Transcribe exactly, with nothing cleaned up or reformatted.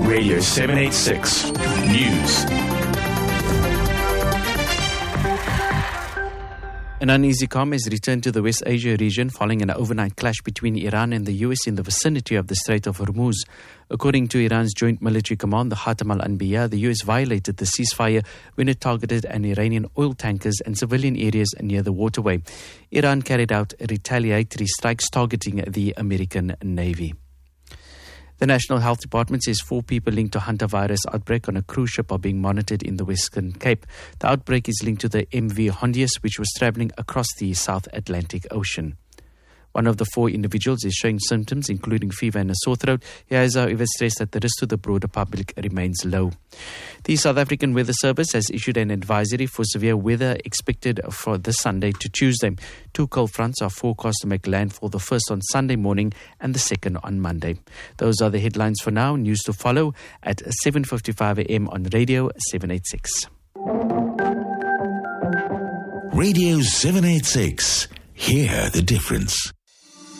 Radio seven eighty-six News. An uneasy calm has returned to the West Asia region following an overnight clash between Iran and the U S in the vicinity of the Strait of Hormuz. According to Iran's Joint Military Command, the Khatam al-Anbiya, the U S violated the ceasefire when it targeted an Iranian oil tankers and civilian areas near the waterway. Iran carried out retaliatory strikes targeting the American Navy. The National Health Department says four people linked to hantavirus outbreak on a cruise ship are being monitored in the Western Cape. The outbreak is linked to the M V Hondius, which was travelling across the South Atlantic Ocean. One of the four individuals is showing symptoms, including fever and a sore throat. He has, however, stressed that the risk to the broader public remains low. The South African Weather Service has issued an advisory for severe weather expected for this Sunday to Tuesday. Two cold fronts are forecast to make landfall, the first on Sunday morning and the second on Monday. Those are the headlines for now. News to follow at seven fifty-five a.m. on Radio seven eighty-six. Radio seven eighty-six. Hear the difference.